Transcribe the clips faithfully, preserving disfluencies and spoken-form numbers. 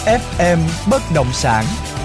ép em Bất động sản.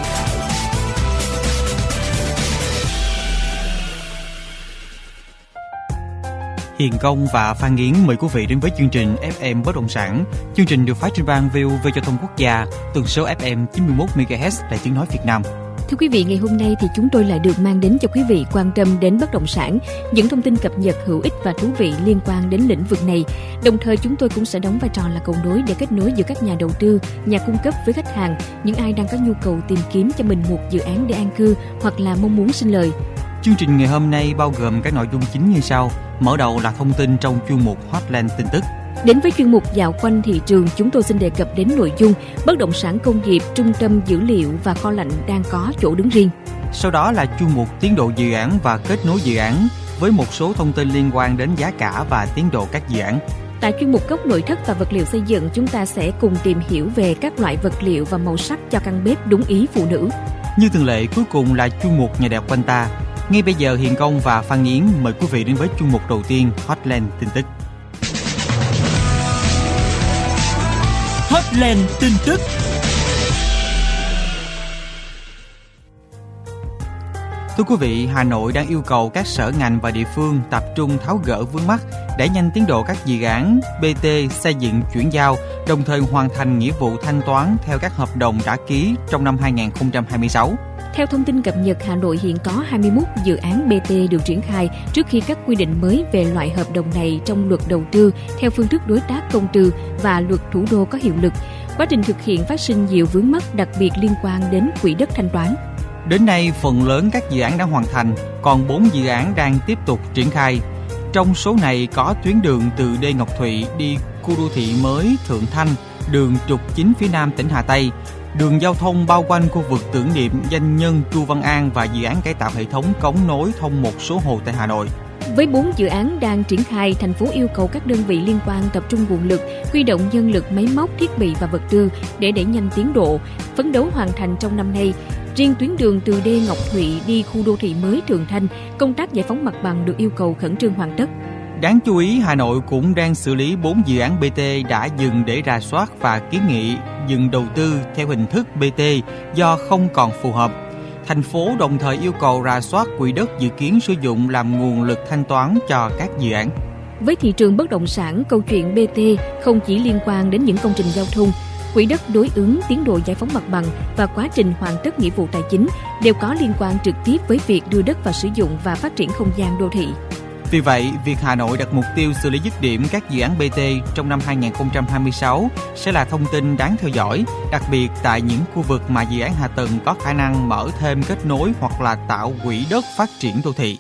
Hiền Công và Phan Nghiến mời quý vị đến với chương trình ép em Bất động sản. Chương trình được phát trên ban vê o vê Giao thông Quốc gia, tần số ép em chín mươi mốt mê ga héc Đài Tiếng nói Việt Nam. Thưa quý vị, ngày hôm nay thì chúng tôi lại được mang đến cho quý vị quan tâm đến bất động sản, những thông tin cập nhật hữu ích và thú vị liên quan đến lĩnh vực này. Đồng thời chúng tôi cũng sẽ đóng vai trò là cầu nối để kết nối giữa các nhà đầu tư, nhà cung cấp với khách hàng, những ai đang có nhu cầu tìm kiếm cho mình một dự án để an cư hoặc là mong muốn sinh lời. Chương trình ngày hôm nay bao gồm các nội dung chính như sau. Mở đầu là thông tin trong chuyên mục Hotline tin tức. Đến với chuyên mục dạo quanh thị trường, chúng tôi xin đề cập đến nội dung bất động sản công nghiệp, trung tâm dữ liệu và kho lạnh đang có chỗ đứng riêng. Sau đó là chuyên mục tiến độ dự án và kết nối dự án với một số thông tin liên quan đến giá cả và tiến độ các dự án. Tại chuyên mục góc nội thất và vật liệu xây dựng, chúng ta sẽ cùng tìm hiểu về các loại vật liệu và màu sắc cho căn bếp đúng ý phụ nữ. Như thường lệ, cuối cùng là chuyên mục nhà đẹp quanh ta. Ngay bây giờ, Hiền Công và Phan Nghiến mời quý vị đến với chuyên mục đầu tiên, Hotline tin tức. Hotline tin tức. Thưa quý vị, Hà Nội đang yêu cầu các sở ngành và địa phương tập trung tháo gỡ vướng mắc, đẩy nhanh tiến độ các dự án bê tê xây dựng chuyển giao, đồng thời hoàn thành nghĩa vụ thanh toán theo các hợp đồng đã ký trong năm hai không hai sáu. Theo thông tin cập nhật, Hà Nội hiện có hai mươi mốt dự án bê tê được triển khai trước khi các quy định mới về loại hợp đồng này trong luật đầu tư theo phương thức đối tác công tư và luật thủ đô có hiệu lực. Quá trình thực hiện phát sinh nhiều vướng mắc, đặc biệt liên quan đến quỹ đất thanh toán. Đến nay, phần lớn các dự án đã hoàn thành, còn bốn dự án đang tiếp tục triển khai. Trong số này có tuyến đường từ Đê Ngọc Thụy đi khu đô thị mới Thượng Thanh, đường trục chính phía nam tỉnh Hà Tây, đường giao thông bao quanh khu vực tưởng niệm danh nhân Chu Văn An và dự án cải tạo hệ thống cống nối thông một số hồ tại Hà Nội. Với bốn dự án đang triển khai, thành phố yêu cầu các đơn vị liên quan tập trung nguồn lực, huy động nhân lực, máy móc, thiết bị và vật tư để đẩy nhanh tiến độ, phấn đấu hoàn thành trong năm nay. Riêng tuyến đường từ Đê Ngọc Thụy đi khu đô thị mới Thượng Thanh, công tác giải phóng mặt bằng được yêu cầu khẩn trương hoàn tất. Đáng chú ý, Hà Nội cũng đang xử lý bốn dự án bê tê đã dừng để rà soát và kiến nghị dừng đầu tư theo hình thức bê tê do không còn phù hợp. Thành phố đồng thời yêu cầu rà soát quỹ đất dự kiến sử dụng làm nguồn lực thanh toán cho các dự án. Với thị trường bất động sản, câu chuyện bê tê không chỉ liên quan đến những công trình giao thông, quỹ đất đối ứng, tiến độ giải phóng mặt bằng và quá trình hoàn tất nghĩa vụ tài chính đều có liên quan trực tiếp với việc đưa đất vào sử dụng và phát triển không gian đô thị. Vì vậy, việc Hà Nội đặt mục tiêu xử lý dứt điểm các dự án bê tê trong năm hai không hai sáu sẽ là thông tin đáng theo dõi, đặc biệt tại những khu vực mà dự án hạ tầng có khả năng mở thêm kết nối hoặc là tạo quỹ đất phát triển đô thị.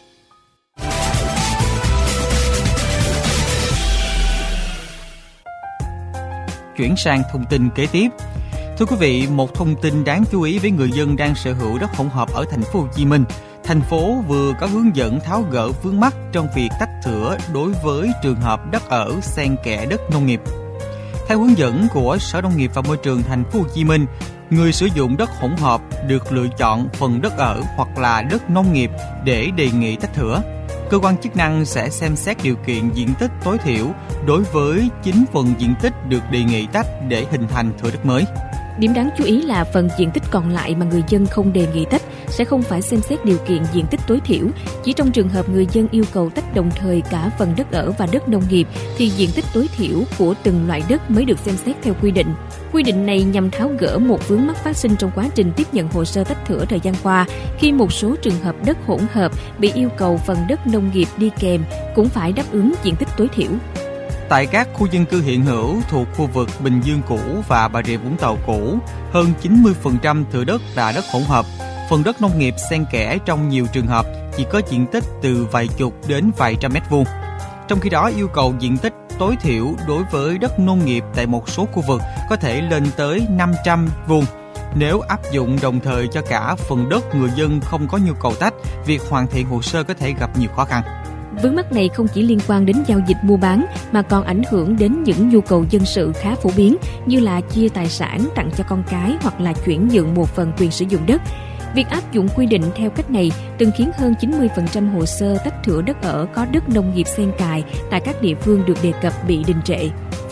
Chuyển sang thông tin kế tiếp. Thưa quý vị, một thông tin đáng chú ý với người dân đang sở hữu đất hỗn hợp ở thành phố Hồ Chí Minh. Thành phố vừa có hướng dẫn tháo gỡ vướng mắc trong việc tách thửa đối với trường hợp đất ở xen kẽ đất nông nghiệp. Theo hướng dẫn của Sở Nông nghiệp và Môi trường thành phố Hồ Chí Minh, người sử dụng đất hỗn hợp được lựa chọn phần đất ở hoặc là đất nông nghiệp để đề nghị tách thửa. Cơ quan chức năng sẽ xem xét điều kiện diện tích tối thiểu đối với chín phần diện tích được đề nghị tách để hình thành thửa đất mới. Điểm đáng chú ý là phần diện tích còn lại mà người dân không đề nghị tách sẽ không phải xem xét điều kiện diện tích tối thiểu. Chỉ trong trường hợp người dân yêu cầu tách đồng thời cả phần đất ở và đất nông nghiệp thì diện tích tối thiểu của từng loại đất mới được xem xét theo quy định. Quy định này nhằm tháo gỡ một vướng mắc phát sinh trong quá trình tiếp nhận hồ sơ tách thửa thời gian qua, khi một số trường hợp đất hỗn hợp bị yêu cầu phần đất nông nghiệp đi kèm cũng phải đáp ứng diện tích tối thiểu. Tại các khu dân cư hiện hữu thuộc khu vực Bình Dương cũ và Bà Rịa Vũng Tàu cũ, hơn chín mươi phần trăm thửa đất là đất hỗn hợp. Phần đất nông nghiệp xen kẽ trong nhiều trường hợp chỉ có diện tích từ vài chục đến vài trăm mét vuông. Trong khi đó, yêu cầu diện tích tối thiểu đối với đất nông nghiệp tại một số khu vực có thể lên tới năm trăm mét vuông. Nếu áp dụng đồng thời cho cả phần đất người dân không có nhu cầu tách, việc hoàn thiện hồ sơ có thể gặp nhiều khó khăn. Vướng mắc này không chỉ liên quan đến giao dịch mua bán mà còn ảnh hưởng đến những nhu cầu dân sự khá phổ biến như là chia tài sản, tặng cho con cái hoặc là chuyển nhượng một phần quyền sử dụng đất. Việc áp dụng quy định theo cách này từng khiến hơn chín mươi phần trăm hồ sơ tách thửa đất ở có đất nông nghiệp xen cài tại các địa phương được đề cập bị đình trệ.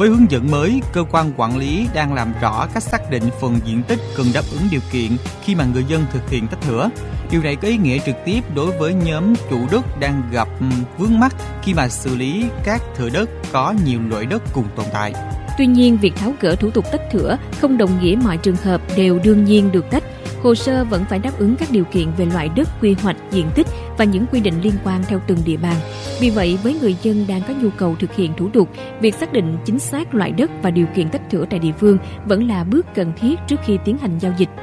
Với hướng dẫn mới, cơ quan quản lý đang làm rõ cách xác định phần diện tích cần đáp ứng điều kiện khi mà người dân thực hiện tách thửa. Điều này có ý nghĩa trực tiếp đối với nhóm chủ đất đang gặp vướng mắc khi mà xử lý các thửa đất có nhiều loại đất cùng tồn tại. Tuy nhiên, việc tháo gỡ thủ tục tách thửa không đồng nghĩa mọi trường hợp đều đương nhiên được tách. Hồ sơ vẫn phải đáp ứng các điều kiện về loại đất, quy hoạch, diện tích và những quy định liên quan theo từng địa bàn. Vì vậy, với người dân đang có nhu cầu thực hiện thủ tục, việc xác định chính xác loại đất và điều kiện tách thửa tại địa phương vẫn là bước cần thiết trước khi tiến hành giao dịch.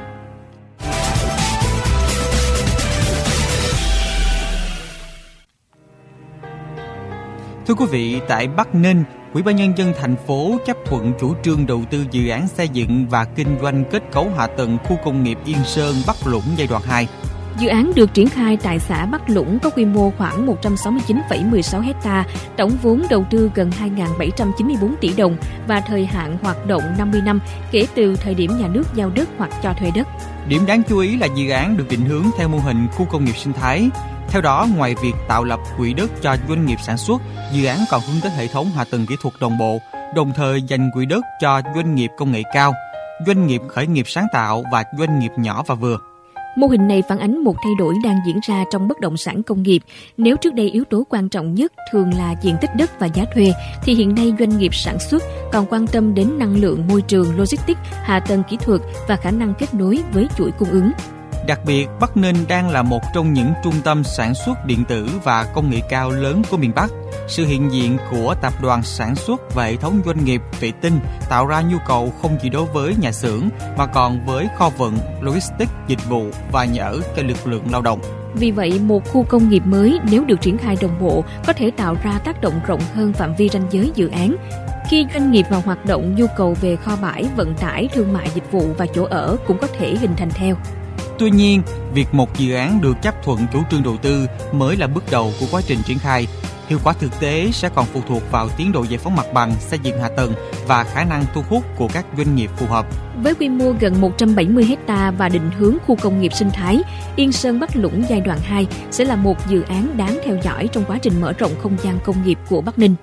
Thưa quý vị, tại Bắc Ninh, Ủy ban Nhân dân thành phố chấp thuận chủ trương đầu tư dự án xây dựng và kinh doanh kết cấu hạ tầng khu công nghiệp Yên Sơn Bắc Lũng giai đoạn hai. Dự án được triển khai tại xã Bắc Lũng có quy mô khoảng một trăm sáu mươi chín phẩy mười sáu ha, tổng vốn đầu tư gần hai nghìn bảy trăm chín mươi tư tỷ đồng và thời hạn hoạt động năm mươi năm kể từ thời điểm nhà nước giao đất hoặc cho thuê đất. Điểm đáng chú ý là dự án được định hướng theo mô hình khu công nghiệp sinh thái. Theo đó, ngoài việc tạo lập quỹ đất cho doanh nghiệp sản xuất, dự án còn hướng tới hệ thống hạ tầng kỹ thuật đồng bộ, đồng thời dành quỹ đất cho doanh nghiệp công nghệ cao, doanh nghiệp khởi nghiệp sáng tạo và doanh nghiệp nhỏ và vừa. Mô hình này phản ánh một thay đổi đang diễn ra trong bất động sản công nghiệp. Nếu trước đây yếu tố quan trọng nhất thường là diện tích đất và giá thuê, thì hiện nay doanh nghiệp sản xuất còn quan tâm đến năng lượng, môi trường, logistics, hạ tầng kỹ thuật và khả năng kết nối với chuỗi cung ứng. Đặc biệt, Bắc Ninh đang là một trong những trung tâm sản xuất điện tử và công nghệ cao lớn của miền Bắc. Sự hiện diện của tập đoàn sản xuất và hệ thống doanh nghiệp vệ tinh tạo ra nhu cầu không chỉ đối với nhà xưởng mà còn với kho vận, logistics, dịch vụ và nhà ở cho lực lượng lao động. Vì vậy, một khu công nghiệp mới nếu được triển khai đồng bộ có thể tạo ra tác động rộng hơn phạm vi ranh giới dự án. Khi doanh nghiệp vào hoạt động, nhu cầu về kho bãi, vận tải, thương mại, dịch vụ và chỗ ở cũng có thể hình thành theo. Tuy nhiên, việc một dự án được chấp thuận chủ trương đầu tư mới là bước đầu của quá trình triển khai. Hiệu quả thực tế sẽ còn phụ thuộc vào tiến độ giải phóng mặt bằng, xây dựng hạ tầng và khả năng thu hút của các doanh nghiệp phù hợp. Với quy mô gần một trăm bảy mươi ha và định hướng khu công nghiệp sinh thái, Yên Sơn Bắc Lũng giai đoạn hai sẽ là một dự án đáng theo dõi trong quá trình mở rộng không gian công nghiệp của Bắc Ninh.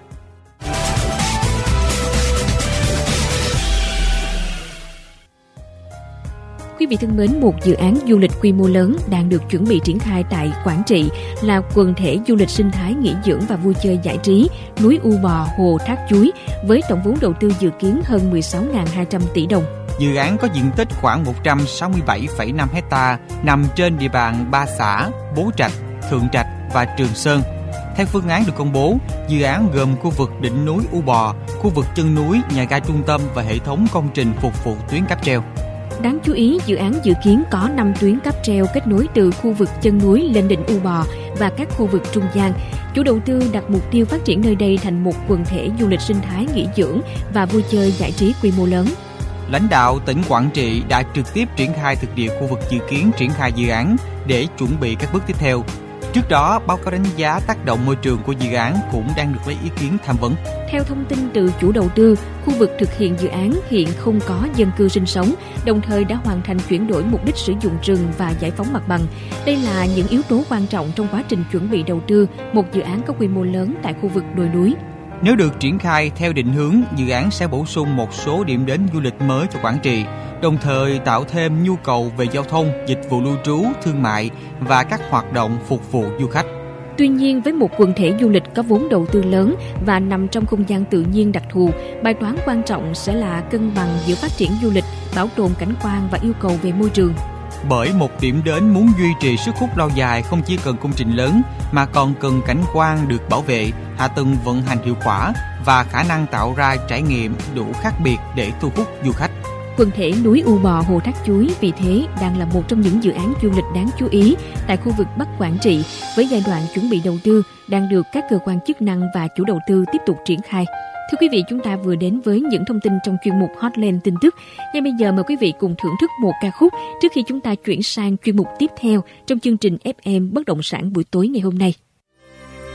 Quý vị thân mến, một dự án du lịch quy mô lớn đang được chuẩn bị triển khai tại Quảng Trị là quần thể du lịch sinh thái nghỉ dưỡng và vui chơi giải trí núi U Bò, Hồ Thác Chuối với tổng vốn đầu tư dự kiến hơn mười sáu nghìn hai trăm tỷ đồng. Dự án có diện tích khoảng một trăm sáu mươi bảy phẩy năm ha, nằm trên địa bàn ba xã Bố Trạch, Thượng Trạch và Trường Sơn. Theo phương án được công bố, dự án gồm khu vực đỉnh núi U Bò, khu vực chân núi, nhà ga trung tâm và hệ thống công trình phục vụ tuyến cáp treo. Đáng chú ý, dự án dự kiến có năm tuyến cáp treo kết nối từ khu vực chân núi lên đỉnh U Bò và các khu vực trung gian. Chủ đầu tư đặt mục tiêu phát triển nơi đây thành một quần thể du lịch sinh thái nghỉ dưỡng và vui chơi giải trí quy mô lớn. Lãnh đạo tỉnh Quảng Trị đã trực tiếp triển khai thực địa khu vực dự kiến triển khai dự án để chuẩn bị các bước tiếp theo. Trước đó, báo cáo đánh giá tác động môi trường của dự án cũng đang được lấy ý kiến tham vấn. Theo thông tin từ chủ đầu tư, khu vực thực hiện dự án hiện không có dân cư sinh sống, đồng thời đã hoàn thành chuyển đổi mục đích sử dụng rừng và giải phóng mặt bằng. Đây là những yếu tố quan trọng trong quá trình chuẩn bị đầu tư một dự án có quy mô lớn tại khu vực đồi núi. Nếu được triển khai theo định hướng, dự án sẽ bổ sung một số điểm đến du lịch mới cho Quảng Trị, đồng thời tạo thêm nhu cầu về giao thông, dịch vụ lưu trú, thương mại và các hoạt động phục vụ du khách. Tuy nhiên, với một quần thể du lịch có vốn đầu tư lớn và nằm trong không gian tự nhiên đặc thù, bài toán quan trọng sẽ là cân bằng giữa phát triển du lịch, bảo tồn cảnh quan và yêu cầu về môi trường. Bởi một điểm đến muốn duy trì sức hút lâu dài không chỉ cần công trình lớn mà còn cần cảnh quan được bảo vệ, hạ tầng vận hành hiệu quả và khả năng tạo ra trải nghiệm đủ khác biệt để thu hút du khách. Quần thể núi U Bò, Hồ Thác Chuối vì thế đang là một trong những dự án du lịch đáng chú ý tại khu vực Bắc Quảng Trị, với giai đoạn chuẩn bị đầu tư đang được các cơ quan chức năng và chủ đầu tư tiếp tục triển khai. Thưa quý vị, chúng ta vừa đến với những thông tin trong chuyên mục Hotline tin tức. Ngay bây giờ mời quý vị cùng thưởng thức một ca khúc trước khi chúng ta chuyển sang chuyên mục tiếp theo trong chương trình ép em Bất động sản buổi tối ngày hôm nay.